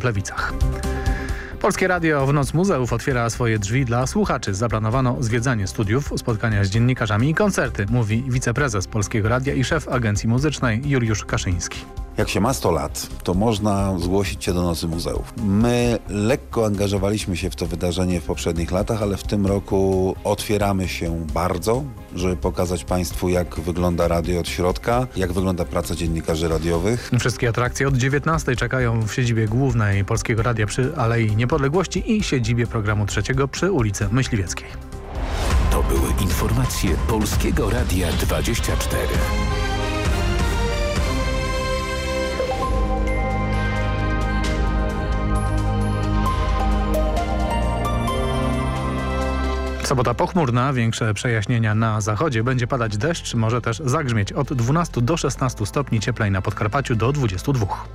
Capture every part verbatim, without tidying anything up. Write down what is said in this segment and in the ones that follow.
Lewicach. Polskie Radio w Noc Muzeów otwiera swoje drzwi dla słuchaczy. Zaplanowano zwiedzanie studiów, spotkania z dziennikarzami i koncerty, mówi wiceprezes Polskiego Radia i szef agencji muzycznej Juliusz Kaszyński. Jak się ma sto lat, to można zgłosić się do Nocy Muzeów. My lekko angażowaliśmy się w to wydarzenie w poprzednich latach, ale w tym roku otwieramy się bardzo, żeby pokazać Państwu, jak wygląda radio od środka, jak wygląda praca dziennikarzy radiowych. Wszystkie atrakcje od dziewiętnastej czekają w siedzibie głównej Polskiego Radia przy Alei Niepodległości i siedzibie programu trzeciego przy ulicy Myśliwieckiej. To były informacje Polskiego Radia dwadzieścia cztery. Sobota pochmurna, większe przejaśnienia na zachodzie, będzie padać deszcz, może też zagrzmieć od dwunastu do szesnastu stopni, cieplej na Podkarpaciu do dwudziestu dwóch.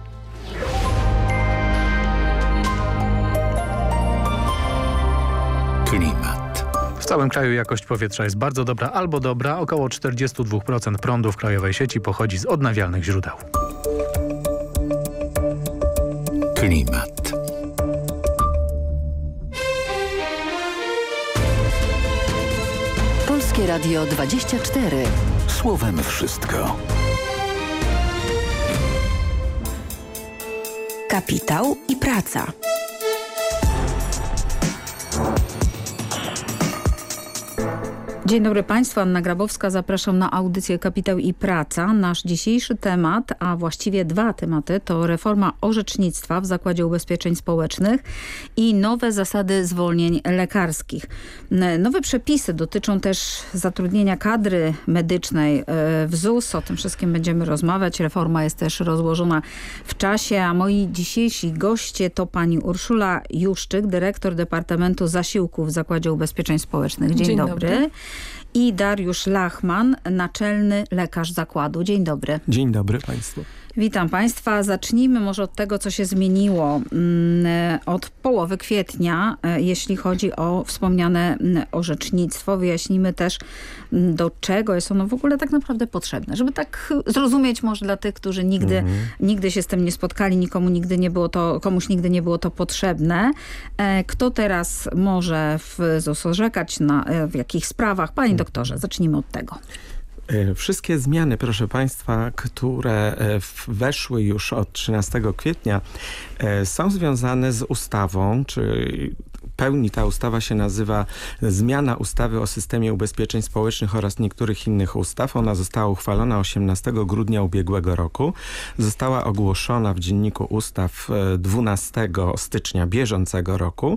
Klimat. W całym kraju jakość powietrza jest bardzo dobra albo dobra. Około czterdzieści dwa procent prądu w krajowej sieci pochodzi z odnawialnych źródeł. Klimat. Polskie Radio dwadzieścia cztery. Słowem wszystko. Kapitał i praca. Dzień dobry Państwu, Anna Grabowska. Zapraszam na audycję Kapitał i Praca. Nasz dzisiejszy temat, a właściwie dwa tematy, to reforma orzecznictwa w Zakładzie Ubezpieczeń Społecznych i nowe zasady zwolnień lekarskich. Nowe przepisy dotyczą też zatrudnienia kadry medycznej w Z U S. O tym wszystkim będziemy rozmawiać. Reforma jest też rozłożona w czasie, a moi dzisiejsi goście to pani Urszula Juszczyk, dyrektor Departamentu Zasiłków w Zakładzie Ubezpieczeń Społecznych. Dzień, Dzień dobry. dobry. I Dariusz Lachman, naczelny lekarz zakładu. Dzień dobry. Dzień dobry Państwu. Witam Państwa. Zacznijmy może od tego, co się zmieniło od połowy kwietnia, jeśli chodzi o wspomniane orzecznictwo. Wyjaśnimy też, do czego jest ono w ogóle tak naprawdę potrzebne. Żeby tak zrozumieć może dla tych, którzy nigdy, mhm. nigdy się z tym nie spotkali, nikomu nigdy nie było to, komuś nigdy nie było to potrzebne. Kto teraz może w Z U S orzekać, na, w jakich sprawach? Panie doktorze, zacznijmy od tego. Wszystkie zmiany, proszę Państwa, które weszły już od trzynastego kwietnia, są związane z ustawą, czy pełni ta ustawa się nazywa Zmiana ustawy o systemie ubezpieczeń społecznych oraz niektórych innych ustaw. Ona została uchwalona osiemnastego grudnia ubiegłego roku. Została ogłoszona w Dzienniku Ustaw dwunastego stycznia bieżącego roku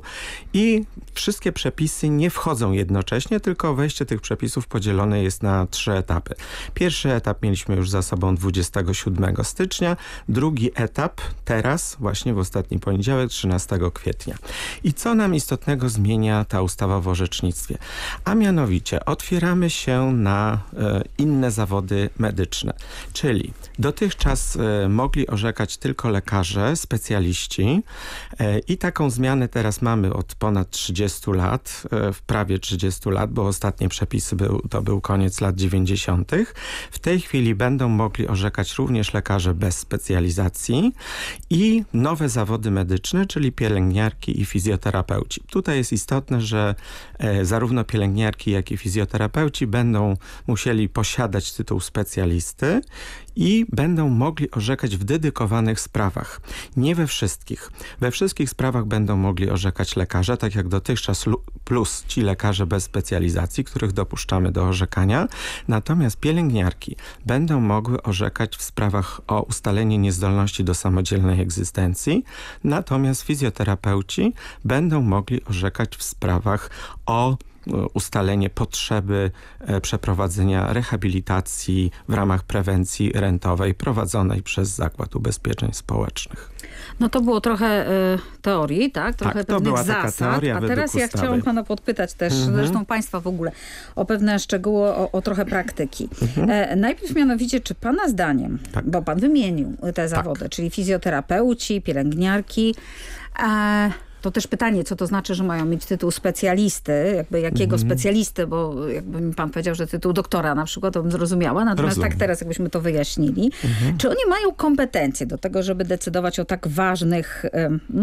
i wszystkie przepisy nie wchodzą jednocześnie, tylko wejście tych przepisów podzielone jest na trzy etapy. Pierwszy etap mieliśmy już za sobą dwudziestego siódmego stycznia, drugi etap teraz, właśnie w ostatni poniedziałek, trzynastego kwietnia. I co nam istotnego zmienia ta ustawa w orzecznictwie? A mianowicie otwieramy się na e, inne zawody medyczne, czyli dotychczas e, mogli orzekać tylko lekarze, specjaliści e, i taką zmianę teraz mamy od ponad trzydziestu lat, e, w prawie trzydziestu lat, bo ostatnie przepisy był, to był koniec lat dziewięćdziesiątych. W tej chwili będą mogli orzekać również lekarze bez specjalizacji i nowe zawody medyczne, czyli pielęgniarki i fizjoterapeuci. Tutaj jest istotne, że e, zarówno pielęgniarki, jak i fizjoterapeuci będą musieli posiadać tytuł specjalisty i będą mogli orzekać w dedykowanych sprawach. Nie we wszystkich. We wszystkich sprawach będą mogli orzekać lekarze, tak jak dotychczas, plus ci lekarze bez specjalizacji, których dopuszczamy do orzekania. Natomiast pielęgniarki będą mogły orzekać w sprawach o ustalenie niezdolności do samodzielnej egzystencji. Natomiast fizjoterapeuci będą mogli orzekać w sprawach o ustalenie potrzeby przeprowadzenia rehabilitacji w ramach prewencji rentowej prowadzonej przez Zakład Ubezpieczeń Społecznych. No to było trochę y, teorii, tak? Trochę tak, to pewnych była taka zasad. teoria A teraz ja ustawy. chciałam pana podpytać też, mm-hmm. zresztą państwa w ogóle, o pewne szczegóły, o, o trochę praktyki. Mm-hmm. E, najpierw mianowicie, czy pana zdaniem, tak. bo pan wymienił te zawody, tak. czyli fizjoterapeuci, pielęgniarki, e, to też pytanie, co to znaczy, że mają mieć tytuł specjalisty, jakby jakiego mm-hmm. specjalisty, bo jakby mi pan powiedział, że tytuł doktora na przykład, to bym zrozumiała. Natomiast Rozumiem. tak teraz jakbyśmy to wyjaśnili. Mm-hmm. Czy oni mają kompetencje do tego, żeby decydować o tak ważnych